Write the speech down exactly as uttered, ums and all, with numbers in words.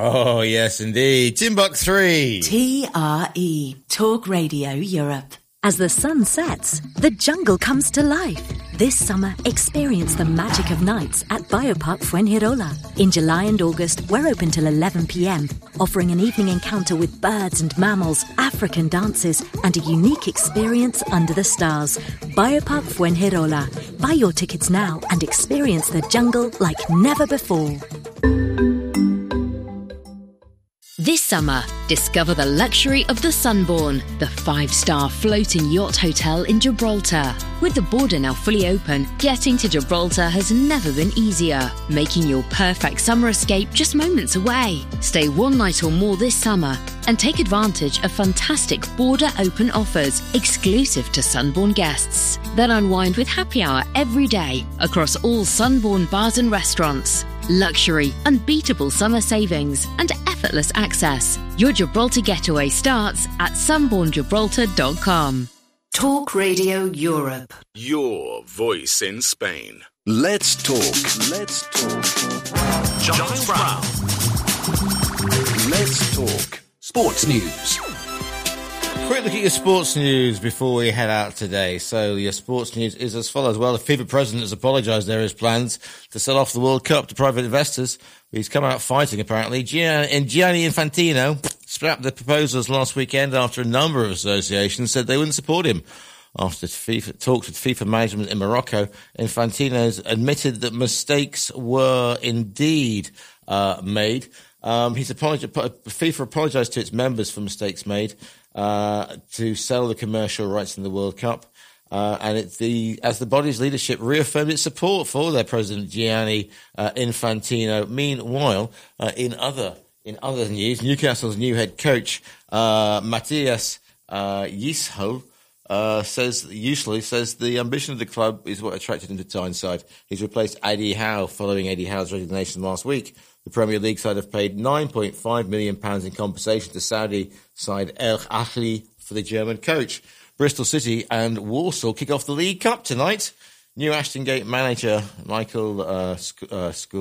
Oh, yes, indeed. Timbuk three. T R E, Talk Radio Europe. As the sun sets, the jungle comes to life. This summer, experience the magic of nights at Biopark Fuengirola. In July and August, we're open till eleven p.m, offering an evening encounter with birds and mammals, African dances, and a unique experience under the stars. Biopark Fuengirola. Buy your tickets now and experience the jungle like never before. This summer, discover the luxury of the Sunborn, the five-star floating yacht hotel in Gibraltar. With the border now fully open, getting to Gibraltar has never been easier, making your perfect summer escape just moments away. Stay one night or more this summer and take advantage of fantastic border-open offers exclusive to Sunborn guests. Then unwind with happy hour every day across all Sunborn bars and restaurants. Luxury, unbeatable summer savings, and effortless access. Your Gibraltar getaway starts at sunborn gibraltar dot com. Talk Radio Europe. Your voice in Spain. Let's talk. Let's talk. Giles Brown. Let's talk. Sports news. Quick look at your sports news before we head out today. So your sports news is as follows. Well, the FIFA president has apologised. There is plans to sell off the World Cup to private investors. He's come out fighting, apparently. Gianni Infantino scrapped the proposals last weekend after a number of associations said they wouldn't support him. After FIFA, talks with FIFA management in Morocco, Infantino's admitted that mistakes were indeed uh, made. Um, he's apologized, FIFA apologised to its members for mistakes made uh, to sell the commercial rights in the World Cup. Uh, and it's the, as the body's leadership reaffirmed its support for their president, Gianni uh, Infantino. Meanwhile, uh, in other, in other news, Newcastle's new head coach, uh, Matthias, uh, Yishol, uh, says, usually says the ambition of the club is what attracted him to Tyneside. He's replaced Eddie Howe following Eddie Howe's resignation last week. The Premier League side have paid nine point five million pounds in compensation to Saudi side El Ahly for the German coach. Bristol City and Walsall kick off the League Cup tonight. New Ashton Gate manager Michael uh, Sc- uh, Sc-